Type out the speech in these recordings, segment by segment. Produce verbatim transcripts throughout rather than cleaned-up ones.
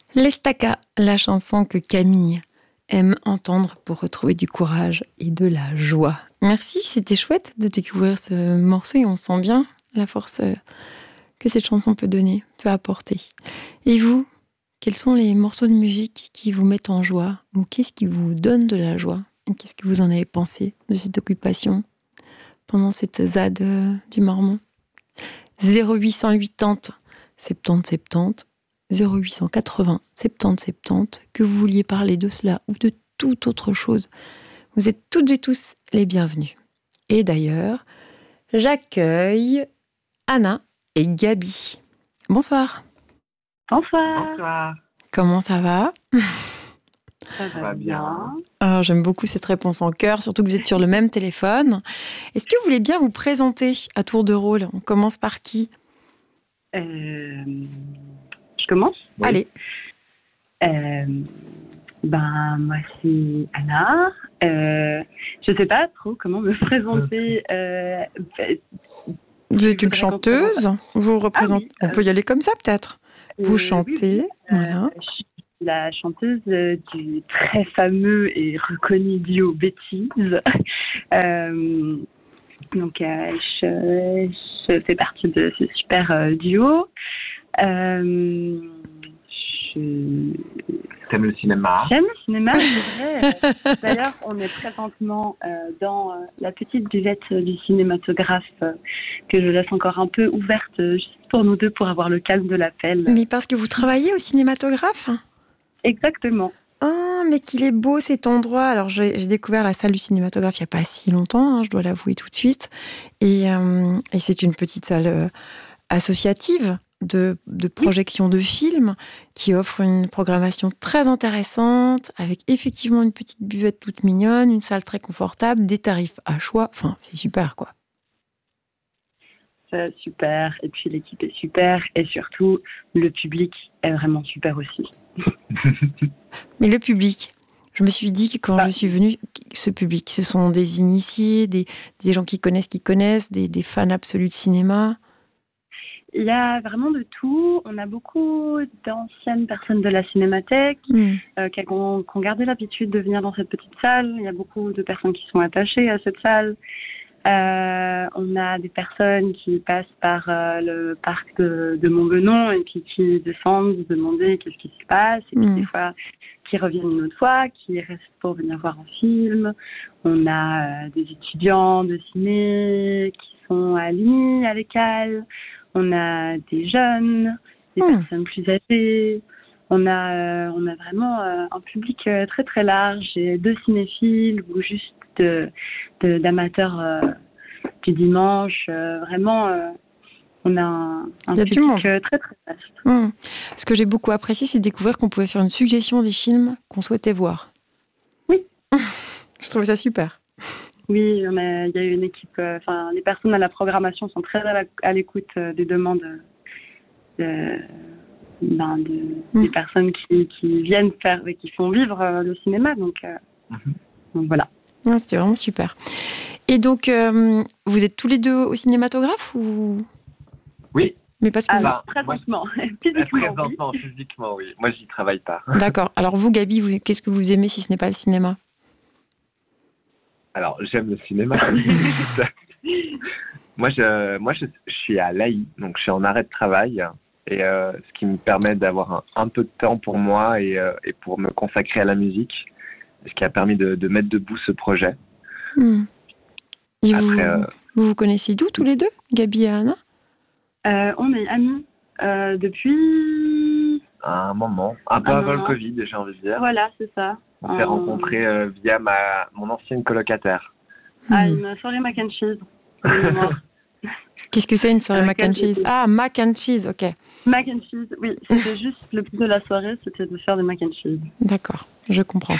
L'Estaca, la chanson que Camille aime entendre pour retrouver du courage et de la joie. Merci, c'était chouette de découvrir ce morceau et on sent bien la force que cette chanson peut donner, peut apporter. Et vous, quels sont les morceaux de musique qui vous mettent en joie ou qu'est-ce qui vous donne de la joie? Et qu'est-ce que vous en avez pensé de cette occupation pendant cette Z A D euh, du Mormon? zéro huit cent quatre-vingts soixante-dix soixante-dix, zéro huit cent quatre-vingts soixante-dix soixante-dix, que vous vouliez parler de cela ou de toute autre chose. Vous êtes toutes et tous les bienvenus. Et d'ailleurs, j'accueille Anna et Gabi. Bonsoir. Bonsoir. Bonsoir. Comment ça va? Ça va, va bien. bien. Alors, j'aime beaucoup cette réponse en chœur, surtout que vous êtes sur le même téléphone. Est-ce que vous voulez bien vous présenter à tour de rôle? On commence par qui? euh, Je commence? Oui. Allez. Euh, ben, moi, c'est Anna. Euh, je ne sais pas trop comment me présenter. Euh, vous êtes une chanteuse? Vous représentez... Ah, oui. On peut y aller comme ça, peut-être? euh, Vous chantez, oui, oui. voilà. Euh, je suis la chanteuse du très fameux et reconnu duo Bêtise. euh, donc, euh, je, je fais partie de ce super euh, duo. Euh, je... T'aimes le cinéma? J'aime le cinéma, c'est vrai. D'ailleurs, on est présentement euh, dans euh, la petite buvette euh, du cinématographe euh, que je laisse encore un peu ouverte euh, juste pour nous deux pour avoir le calme de l'appel. Mais parce que vous travaillez au cinématographe? Exactement. Ah, mais qu'il est beau cet endroit. Alors, j'ai, j'ai découvert la salle du cinématographe il n'y a pas si longtemps, hein, je dois l'avouer tout de suite. Et, euh, et c'est une petite salle euh, associative de, de projection de films qui offre une programmation très intéressante, avec effectivement une petite buvette toute mignonne, une salle très confortable, des tarifs à choix. Enfin, c'est super, quoi. C'est super. Et puis, l'équipe est super. Et surtout, le public est vraiment super aussi. Mais le public, je me suis dit que quand ah. je suis venue, ce public, ce sont des initiés, des, des gens qui connaissent, qui connaissent, des, des fans absolus de cinéma. Il y a vraiment de tout. On a beaucoup d'anciennes personnes de la Cinémathèque mmh. euh, qui, ont, qui ont gardé l'habitude de venir dans cette petite salle. Il y a beaucoup de personnes qui sont attachées à cette salle. Euh, on a des personnes qui passent par euh, le parc de, de Montbenon et puis qui descendent se demander qu'est-ce qui se passe. Et puis mmh. des fois, qui reviennent une autre fois, qui restent pour venir voir un film. On a euh, des étudiants de ciné qui sont à l'U N I, à l'École. On a des jeunes, des mmh. personnes plus âgées. On a, euh, on a vraiment euh, un public euh, très très large, et de cinéphiles ou juste de, de, d'amateurs euh, du dimanche. Euh, vraiment, euh, on a un, un public euh, très très vaste. Mmh. Ce que j'ai beaucoup apprécié, c'est de découvrir qu'on pouvait faire une suggestion des films qu'on souhaitait voir. Oui. Je trouvais ça super. Oui, on a, il y a une équipe, enfin, euh, les personnes à la programmation sont très à, la, à l'écoute euh, des demandes de, ben, de, mmh. des personnes qui, qui viennent faire, qui font vivre euh, le cinéma. Donc, euh, mmh. donc voilà. Ouais, c'était vraiment super. Et donc, euh, vous êtes tous les deux au cinématographe ou... Oui. Mais parce que Alors, vous... présentement, moi, physiquement, présentement, oui. physiquement, oui. Moi, j'y travaille pas. D'accord. Alors vous, Gabi, vous, qu'est-ce que vous aimez si ce n'est pas le cinéma? Alors, j'aime le cinéma. moi, je, moi je, je suis à l'A I, donc je suis en arrêt de travail, et euh, ce qui me permet d'avoir un, un peu de temps pour moi et, euh, et pour me consacrer à la musique, ce qui a permis de, de mettre debout ce projet. Mmh. Et Après, vous, euh... vous vous connaissez d'où tous les deux, Gabi et Anna? euh, On est amis euh, depuis... un moment, un peu un avant moment. le Covid, j'ai envie de dire. Voilà, c'est ça. On s'est euh... rencontrés euh, via ma, mon ancienne colocataire. Ah, une soirée mac and cheese. Qu'est-ce que c'est une soirée mac and cheese? Ah, mac and cheese, ok. Mac and cheese, oui. C'était juste le but de la soirée, c'était de faire des mac and cheese. D'accord, je comprends.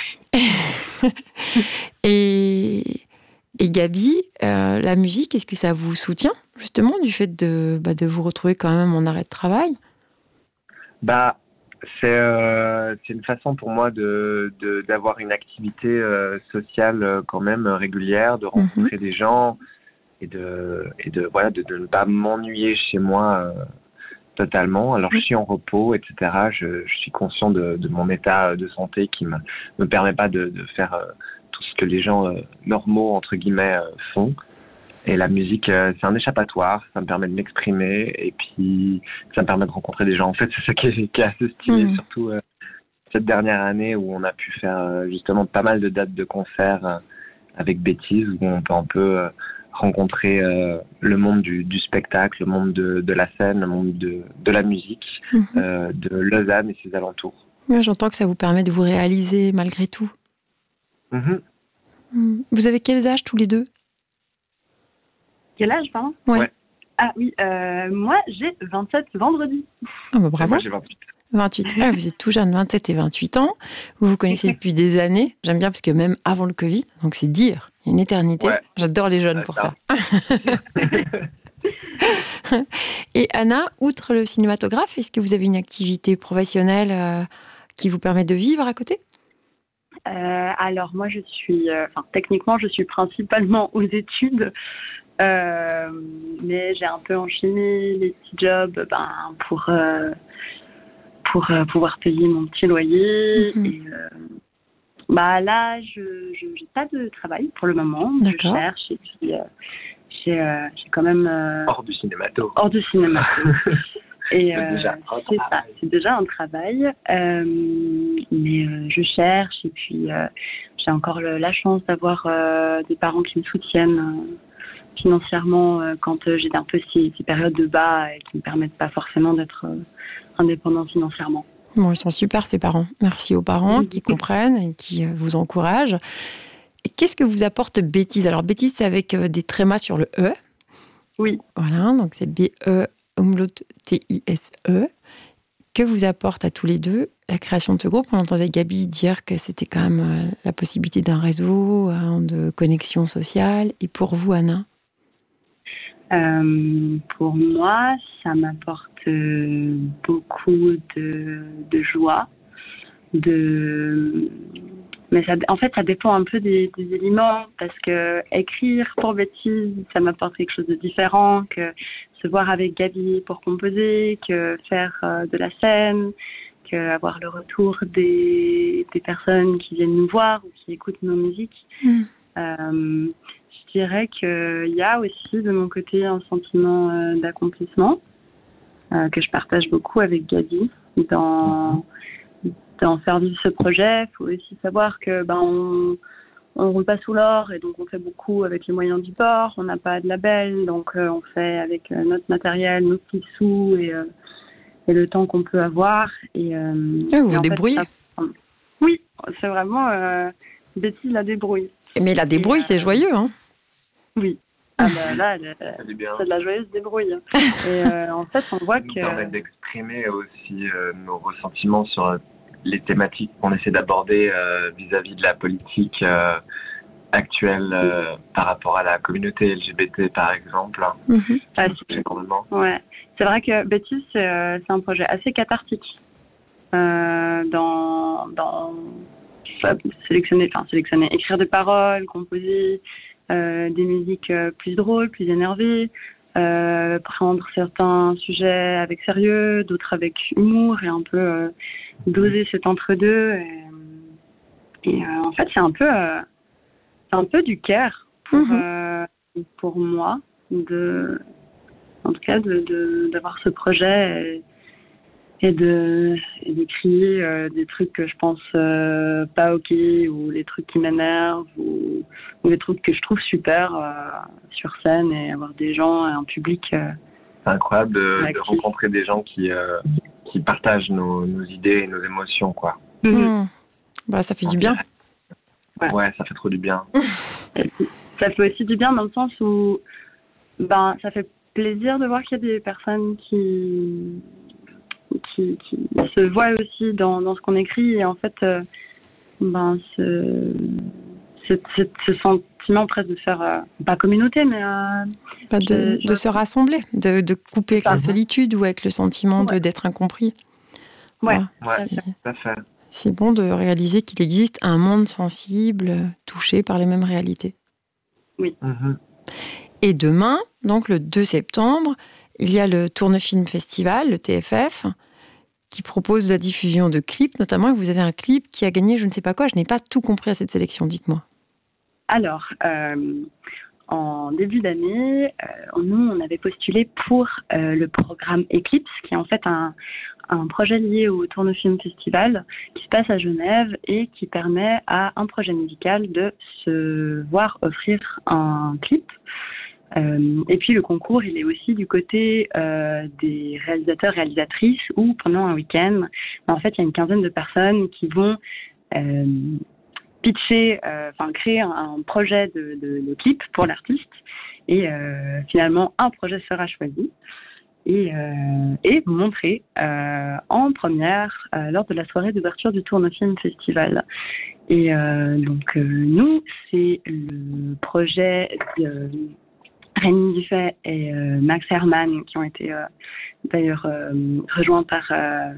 et, et Gabi, euh, la musique, est-ce que ça vous soutient, justement, du fait de, bah, de vous retrouver quand même en arrêt de travail? Bah, c'est, euh, c'est une façon pour moi de, de, d'avoir une activité euh, sociale euh, quand même régulière, de rencontrer mm-hmm. des gens et de, et de, voilà, de, de ne pas m'ennuyer chez moi euh, totalement. Alors, je suis en repos, et cetera. Je, je suis conscient de, de mon état de santé qui me, me permet pas de, de faire euh, tout ce que les gens euh, normaux, entre guillemets, euh, font. Et la musique, euh, c'est un échappatoire. Ça me permet de m'exprimer et puis ça me permet de rencontrer des gens. En fait, c'est ça qui est, qui est assez stylé, mmh. surtout euh, cette dernière année où on a pu faire euh, justement pas mal de dates de concerts euh, avec Bêtise, où on peut un peu euh, rencontrer euh, le monde du, du spectacle, le monde de, de la scène, le monde de, de la musique, mmh. euh, de Lausanne et ses alentours. Ouais, j'entends que ça vous permet de vous réaliser malgré tout. Mmh. Mmh. Vous avez quels âges tous les deux? Quel âge, pardon? Ouais. Ouais. Ah oui, euh, moi j'ai vingt-sept vendredi. Ah bah bravo. Moi j'ai vingt-huit. vingt-huit. Ah, vous êtes tout jeune, vingt-sept et vingt-huit ans. Vous vous connaissez depuis des années. J'aime bien parce que même avant le Covid, donc c'est dire, il y a une éternité. Ouais. J'adore les jeunes ouais, pour ça. Et Anna, outre le cinématographe, est-ce que vous avez une activité professionnelle euh, qui vous permet de vivre à côté? euh, Alors moi je suis, euh, enfin techniquement je suis principalement aux études. Euh, mais j'ai un peu enchaîné les petits jobs ben, pour, euh, pour euh, pouvoir payer mon petit loyer. Mm-hmm. Et, euh, bah, là, je n'ai pas de travail pour le moment. D'accord. Je cherche et puis euh, j'ai, euh, j'ai quand même... Euh, hors du cinémato. Hors du cinémato. Et c'est, euh, déjà c'est ça, c'est déjà un travail. Euh, mais euh, je cherche et puis euh, j'ai encore le, la chance d'avoir euh, des parents qui me soutiennent euh, financièrement euh, quand euh, j'ai un peu ces, ces périodes de bas et qui me permettent pas forcément d'être euh, indépendant financièrement. Bon, ils sont super ces parents. Merci aux parents qui comprennent et qui euh, vous encouragent. Et qu'est-ce que vous apporte Bêtise? Alors Bêtise, c'est avec euh, des trémas sur le E. Oui. Voilà, donc c'est B E umlaut T I S E. Que vous apporte à tous les deux la création de ce groupe? On entendait Gabi dire que c'était quand même euh, la possibilité d'un réseau, hein, de connexion sociale. Et pour vous, Anna? Euh, pour moi, ça m'apporte euh, beaucoup de, de joie, de... mais ça, en fait, ça dépend un peu des, des éléments, parce que écrire pour Bêtise, ça m'apporte quelque chose de différent que se voir avec Gabi pour composer, que faire euh, de la scène, que avoir le retour des, des personnes qui viennent nous voir ou qui écoutent nos musiques. Mm. Euh, Je dirais qu'il y a aussi de mon côté un sentiment euh, d'accomplissement euh, que je partage beaucoup avec Gabi dans, dans faire vivre ce projet. Il faut aussi savoir que ben, on ne roule pas sous l'or et donc on fait beaucoup avec les moyens du bord. On n'a pas de label, donc euh, on fait avec euh, notre matériel, nos petits sous et, euh, et le temps qu'on peut avoir. Et, euh, et vous et vous débrouillez fait, ça... Oui, c'est vraiment euh, Bêtise la débrouille. Mais la débrouille, et, c'est euh, joyeux, hein? Oui. Ah bah là, elle, c'est de la joyeuse débrouille. Et euh, en fait, on voit ça que... Ça nous permet d'exprimer aussi euh, nos ressentiments sur les thématiques qu'on essaie d'aborder euh, vis-à-vis de la politique euh, actuelle euh, par rapport à la communauté L G B T, par exemple. Mm-hmm. Ah, c'est... Ouais. C'est vrai que Bêtise, c'est, euh, c'est un projet assez cathartique. Euh, dans... dans... sélectionner, enfin sélectionner, écrire des paroles, composer... Euh, des musiques euh, plus drôles, plus énervées, euh, prendre certains sujets avec sérieux, d'autres avec humour et un peu euh, doser cet entre-deux. Et, et euh, en fait, c'est un peu, euh, c'est un peu du care pour, mm-hmm. euh, pour moi, de, en tout cas, de, de, d'avoir ce projet. Et, et de et d'écrire euh, des trucs que je pense euh, pas ok ou des trucs qui m'énervent ou, ou des trucs que je trouve super euh, sur scène et avoir des gens, un public. Euh, C'est incroyable de, de rencontrer des gens qui euh, qui partagent nos, nos idées et nos émotions, quoi. Mmh. Mmh. Bah ça fait du bien. Ouais. ouais, ça fait trop du bien. Ça fait aussi du bien dans le sens où ben ça fait plaisir de voir qu'il y a des personnes qui Qui, qui se voient aussi dans, dans ce qu'on écrit et en fait euh, ben ce, ce, ce, ce sentiment presque de faire euh, pas communauté mais euh, pas de, je, de je... se rassembler, de, de couper avec la solitude ou avec le sentiment ouais. de, d'être incompris. Ouais, ouais, tout à fait. C'est bon de réaliser qu'il existe un monde sensible touché par les mêmes réalités. Oui. Mm-hmm. Et demain, donc le deux septembre, il y a le Tournefilm Festival, le T F F, qui propose la diffusion de clips, notamment. Et vous avez un clip qui a gagné je ne sais pas quoi. Je n'ai pas tout compris à cette sélection, dites-moi. Alors, euh, en début d'année, euh, nous, on avait postulé pour euh, le programme Eclipse, qui est en fait un, un projet lié au Tournefilm Festival qui se passe à Genève et qui permet à un projet musical de se voir offrir un clip. Euh, et puis le concours, il est aussi du côté euh, des réalisateurs, réalisatrices, où pendant un week-end, en fait, il y a une quinzaine de personnes qui vont euh, pitcher, enfin euh, créer un, un projet de, de, de clip pour l'artiste. Et euh, finalement, un projet sera choisi et, euh, et montré euh, en première euh, lors de la soirée d'ouverture du Tournefilm Festival. Et euh, donc euh, nous, c'est le projet de Rémi Dufay et euh, Max Herman, qui ont été euh, d'ailleurs euh, rejoints par, euh,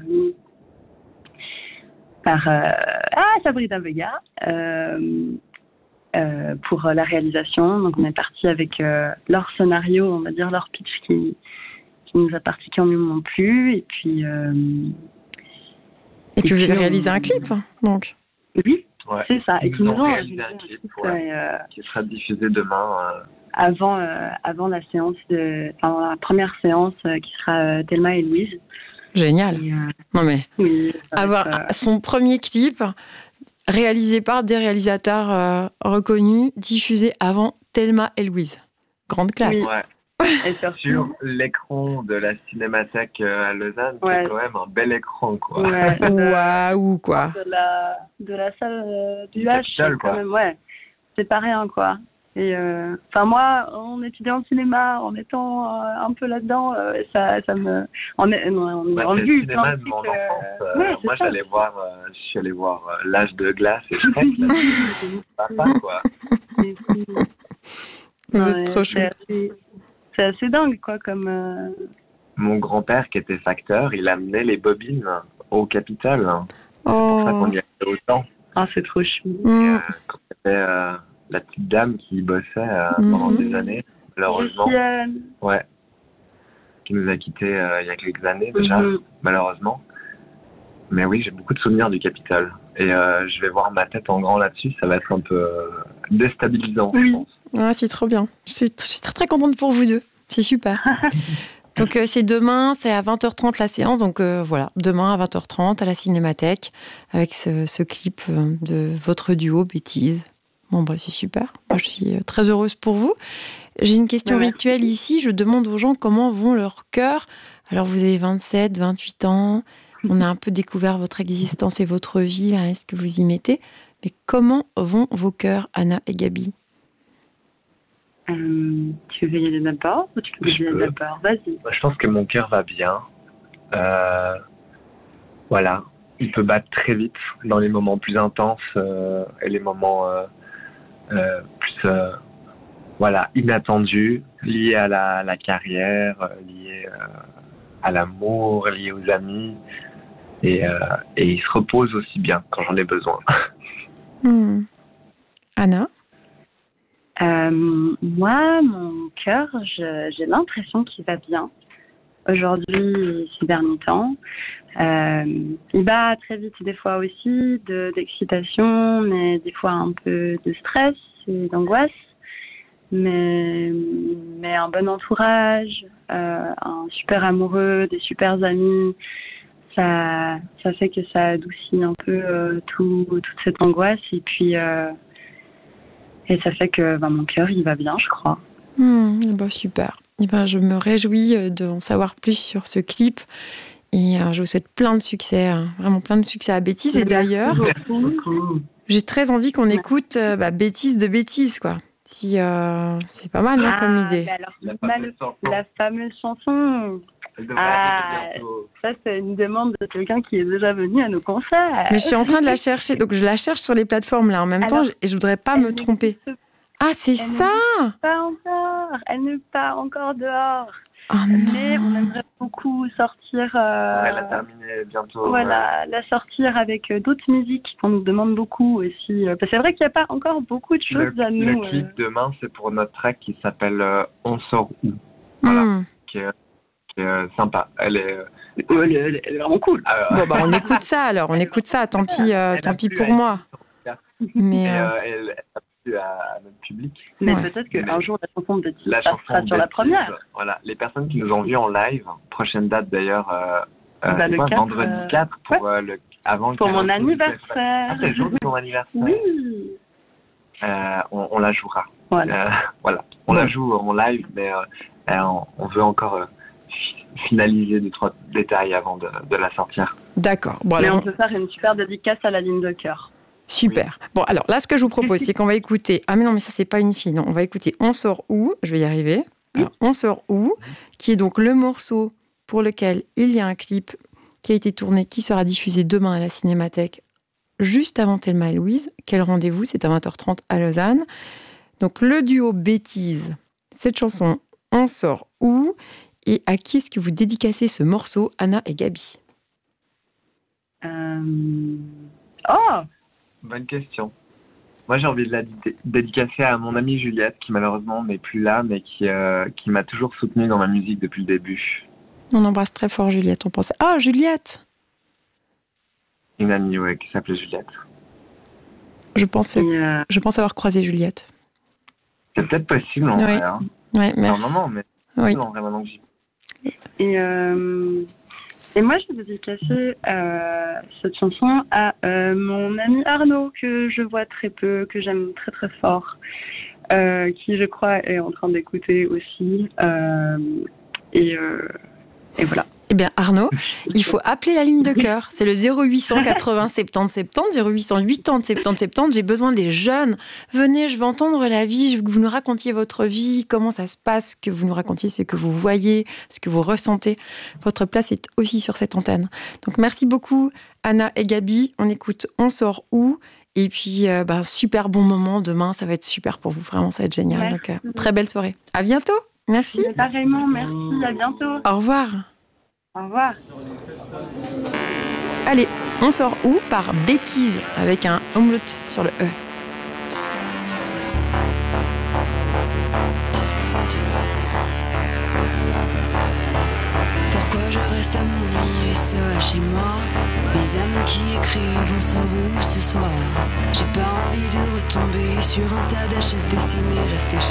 par euh, ah, Sabrina Vega euh, euh, pour la réalisation. Donc on est parti avec euh, leur scénario, on va dire leur pitch qui, qui nous a particulièrement plu. Et puis, euh, et, et puis vous avez réalisé on... un clip, donc. Oui, ouais. C'est ça. Et qui nous ont réalisé un clip ouais, euh, qui sera diffusé demain. Euh... Avant, euh, avant la séance de, enfin, la première séance euh, qui sera euh, Thelma et Louise. Génial. Et, euh, non mais oui, avoir être, euh... son premier clip réalisé par des réalisateurs euh, reconnus, diffusé avant Thelma et Louise. Grande classe. Oui. Ouais. Et sur l'écran de la Cinémathèque à Lausanne, ouais. C'est quand même un bel écran, quoi. Ouais. Waouh, quoi. De la, de la salle euh, du H, c'est quand même, ouais. C'est pas rien, quoi. Et enfin euh, moi, en étudiant le cinéma, en étant euh, un peu là-dedans, euh, ça, ça me, on est, on est bah, en vue. Le cinéma de mon enfance. Euh, ouais, moi, ça. j'allais voir, euh, je suis allé voir euh, L'Âge de glace et Shrek. C'est papa, quoi. Vous êtes trop chou. C'est assez dingue, quoi, comme. Euh... Mon grand-père, qui était facteur, il amenait les bobines au Capitole. Oh. C'est pour ça qu'on y allait autant. Ah, c'est trop chou. Mm. Et, euh, quand c'était euh, la petite dame qui bossait euh, pendant mm-hmm. des années, malheureusement. Euh... Ouais. Qui nous a quittés euh, il y a quelques années déjà, mm-hmm. malheureusement. Mais oui, j'ai beaucoup de souvenirs du Capitole. Et euh, je vais voir ma tête en grand là-dessus, ça va être un peu euh, déstabilisant, oui. je pense. Ah, c'est trop bien. Je suis, je suis très très contente pour vous deux. C'est super. Donc euh, c'est demain, c'est à vingt heures trente la séance. Donc euh, voilà, demain à vingt heures trente à la Cinémathèque avec ce, ce clip euh, de votre duo Bêtise. Bon bah c'est super. Moi je suis très heureuse pour vous. J'ai une question ouais, rituelle ouais. ici. Je demande aux gens comment vont leurs cœurs. Alors vous avez vingt-sept, vingt-huit ans. On a un peu découvert votre existence et votre vie. Là, est-ce que vous y mettez ? Mais comment vont vos cœurs, Anna et Gabi ? Euh, tu veux y aller d'abord ou tu veux y aller d'abord ? Vas-y. Je pense que mon cœur va bien. Euh, voilà. Il peut battre très vite dans les moments plus intenses euh, et les moments euh, euh, plus euh, voilà, inattendus, liés à la, à la carrière, liés euh, à l'amour, liés aux amis. Et, euh, et il se repose aussi bien quand j'en ai besoin. Mmh. Anna ? Euh, moi, mon cœur, je, j'ai l'impression qu'il va bien. Aujourd'hui, ces derniers temps. Euh, il bat très vite des fois aussi, de, d'excitation, mais des fois un peu de stress et d'angoisse. Mais, mais un bon entourage, euh, un super amoureux, des super amis, ça, ça fait que ça adoucit un peu euh, tout, toute cette angoisse. Et puis... Euh, Et ça fait que ben, mon cœur, il va bien, je crois. Mmh, bah super. Et ben, je me réjouis d'en savoir plus sur ce clip. Et euh, je vous souhaite plein de succès, hein, vraiment plein de succès à Bêtise. Et d'ailleurs, j'ai très envie qu'on écoute euh, bah, Bêtise de Bêtise, quoi. Si, euh, c'est pas mal, hein, comme idée. Ah, alors, la, fameuse la fameuse chanson. Ah, ça, c'est une demande de quelqu'un qui est déjà venu à nos concerts. Mais je suis en train de la chercher. Donc, je la cherche sur les plateformes, là, en même Alors, temps. Et je voudrais pas me tromper. Ah, c'est elle ça pas encore. Elle n'est pas encore dehors. Oh non. Mais on aimerait beaucoup sortir... Euh, ouais, la terminer bientôt. Voilà, ouais. La sortir avec euh, d'autres musiques qu'on nous demande beaucoup aussi. Parce que c'est vrai qu'il n'y a pas encore beaucoup de choses le, à nous. Le clip euh... demain, c'est pour notre track qui s'appelle euh, On sort où. Voilà. Mm. Qui est est euh, sympa. Elle est, euh, elle, est, elle, est, elle est vraiment cool. Euh, bon, bah, on écoute ça alors, on écoute ça. Tant pis, euh, tant pis pour moi. Mais euh, elle, elle a plu à, à notre public. Mais ouais. peut-être qu'un jour, la chanson de Betty la passera chanson sur la première. Voilà, les personnes qui nous ont vus en live, prochaine date d'ailleurs, euh, bah, euh, le quatre, vendredi quatre pour, ouais. euh, le, avant pour le mon anniversaire. Ah, c'est le jour de mon anniversaire. Oui. Euh, on, on la jouera. Voilà. Euh, voilà. On bon. la joue en live, mais euh, on, on veut encore euh, finaliser deux, trois détails avant de, de la sortir. D'accord. Bon, mais alors... on peut faire une super dédicace à la ligne de cœur. Super. Oui. Bon, alors là, ce que je vous propose, c'est qu'on va écouter... Ah mais non, mais ça, c'est pas une fille. Non, on va écouter On sort où ? Je vais y arriver. Alors, On sort où ? Qui est donc le morceau pour lequel il y a un clip qui a été tourné, qui sera diffusé demain à la Cinémathèque, juste avant Thelma et Louise. Quel rendez-vous ? C'est à vingt heures trente à Lausanne. Donc, le duo Bêtise, cette chanson, On sort où ? Et à qui est-ce que vous dédicacez ce morceau, Anna et Gabi ? euh... Oh ! Bonne question. Moi, j'ai envie de la dé- dédicacer à mon amie Juliette, qui malheureusement n'est plus là, mais qui, euh, qui m'a toujours soutenue dans ma musique depuis le début. On embrasse très fort Juliette. On pense... Oh, Juliette ! Une amie, ouais, qui s'appelait Juliette. Je pense, euh... je pense avoir croisé Juliette. C'est peut-être possible, en oui. vrai. Hein. Ouais, merci. Non, non, non, mais oui. en vrai, maintenant que j'y... Et, euh... Et moi, je vais dédicacer euh, cette chanson à euh, mon ami Arnaud, que je vois très peu, que j'aime très très fort, euh, qui, je crois, est en train d'écouter aussi. Euh, et, euh, et voilà. Eh bien, Arnaud, il faut appeler la ligne de cœur. C'est le zéro huit cent quatre-vingts soixante-dix soixante-dix, zéro huit cent quatre-vingts soixante-dix soixante-dix. J'ai besoin des jeunes. Venez, je veux entendre la vie, je veux que vous nous racontiez votre vie, comment ça se passe, que vous nous racontiez ce que vous voyez, ce que vous ressentez. Votre place est aussi sur cette antenne. Donc, merci beaucoup, Anna et Gabi. On écoute On sort où ? Et puis, euh, ben, super bon moment demain. Ça va être super pour vous. Vraiment, ça va être génial. Donc, euh, très belle soirée. À bientôt. Merci. Pareillement, merci. À bientôt. Au revoir. Au revoir. Allez, On sort où ? Par Bêtise, avec un umlaut sur le E. Pourquoi je reste à mon lit seul chez moi ? Mes amis qui écrivent, on sort où ce soir ? J'ai pas envie de retomber sur un tas d'H S B C, mais rester chez